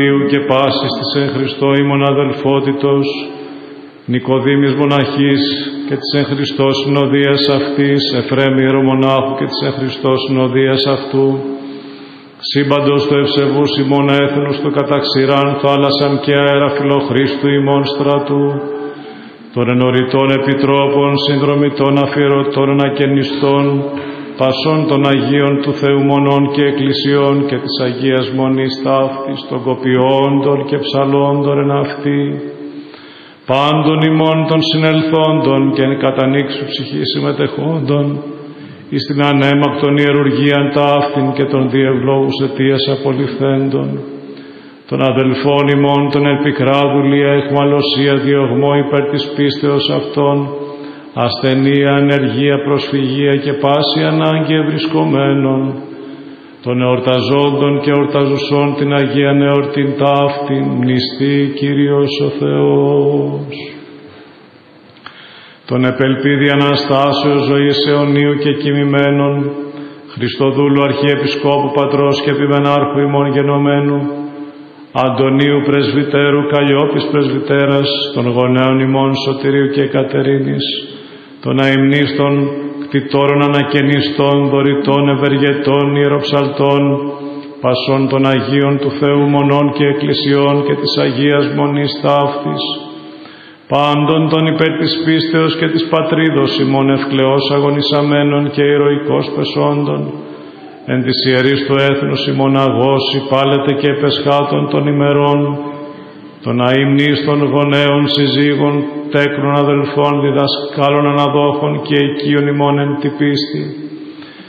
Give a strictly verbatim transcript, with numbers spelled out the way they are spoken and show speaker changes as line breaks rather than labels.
και πάσης της εν Χριστώ ημών αδελφότητος, Νικοδήμης μοναχής και της εν Χριστώ συνοδείας αυτής, Εφραίμ ιερομονάχου και της εν Χριστώ συνοδείας αυτού, σύμπαντος του ευσεβούς ημών έθνους του καταξηράν θάλασσαν και αέρα φιλοχρίστου ημών στρατού, των ενωριτών επιτρόπων, συνδρομητών αφιερωτών ανακαινιστών, πασών των Αγίων του Θεού μονών και εκκλησιών και της Αγίας Μονής ταύτης, των κοπιόντων και ψαλόντων εν αυτή, πάντων ημών των συνελθόντων και εν κατανήξου ψυχή συμμετεχόντων, εις την ανέμακτον ιερουργίαν ταύτην και των διευλόγους αιτίας απολυθέντων, των αδελφών ημών των ελπικρά δουλεία, εχμαλωσία, διωγμό υπέρ της πίστεως αυτών, ασθενεία, ανεργία, προσφυγία και πάση ανάγκη ευρισκομένων, των εορταζόντων και εορταζουσών την Αγία Εορτήν ταύτην, μνηστή Κύριος ο Θεός. Τον επελπίδη Αναστάσεως ζωής αιωνίου και κοιμημένων, Χριστοδούλου Αρχιεπισκόπου Πατρός και Επιμενάρχου ημών γενομένου, Αντωνίου Πρεσβυτέρου, Καλλιόπης Πρεσβυτέρας, των γονέων ημών Σωτηρίου και Κατερίνης, των αημνίστων, κτητόρων ανακαινιστών, δωρητών, ευεργετών, ιεροψαλτών, πασών των Αγίων του Θεού μονών και εκκλησιών και της Αγίας Μονής ταύτης, πάντων των υπέρ της πίστεως και της πατρίδος ημών ευκλαιώς αγωνισαμένων και ηρωικώς πεσόντων, εν της ιερής του έθνους ημών αγώσει πάλετε και πεσχάτων των ημερών, των αειμνίστων γονέων, συζύγων, τέκνων αδελφών, διδασκάλων αναδόχων και οικείων ημών εν τη πίστη,